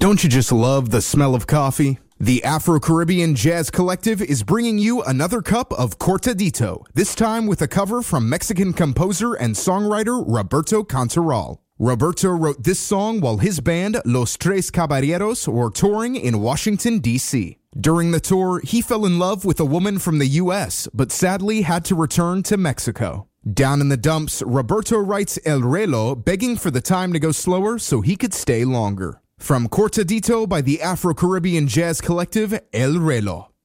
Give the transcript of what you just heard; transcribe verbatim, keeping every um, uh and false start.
Don't you just love the smell of coffee? The Afro-Caribbean Jazz Collective is bringing you another cup of Cortadito, this time with a cover from Mexican composer and songwriter Roberto Cantoral. Roberto wrote this song while his band, Los Tres Caballeros, were touring in Washington, D C During the tour, he fell in love with a woman from the U S, but sadly had to return to Mexico. Down in the dumps, Roberto writes El Reloj, begging for the time to go slower so he could stay longer. From Cortadito by the Afro-Caribbean Jazz Collective, El Reloj.